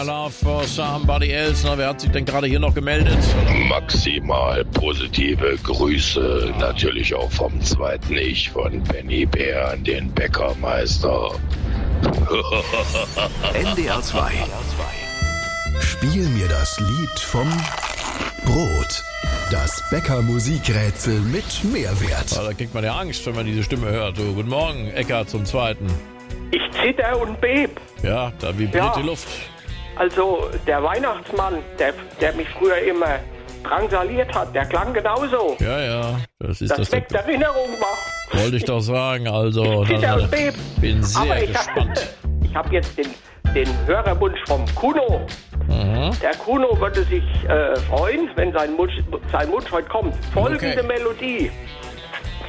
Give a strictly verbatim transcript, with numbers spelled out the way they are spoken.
Love for somebody else. Na, wer hat sich denn gerade hier noch gemeldet? Maximal positive Grüße, natürlich auch vom zweiten Ich von Benny Bär an den Bäckermeister. N D R zwei. Spiel mir das Lied vom Brot. Das Bäcker-Musikrätsel mit Mehrwert. Ja, da kriegt man ja Angst, wenn man diese Stimme hört. Du, guten Morgen, Eckart zum Zweiten. Ich zitter und beb. Ja, da vibriert Ja. die Luft. Also der Weihnachtsmann, der, der mich früher immer drangsaliert hat, der klang genauso. Ja, ja, das ist Das das. weckt Erinnerung wach. Wollte ich doch sagen, also. Ich zitter dann, und beb. bin sehr Aber ich gespannt. habe ich hab jetzt den, den Hörerwunsch vom Kuno. Mhm. Der Kuno würde sich äh, freuen, wenn sein Wunsch, sein Wunsch heute kommt. Folgende Okay. Melodie.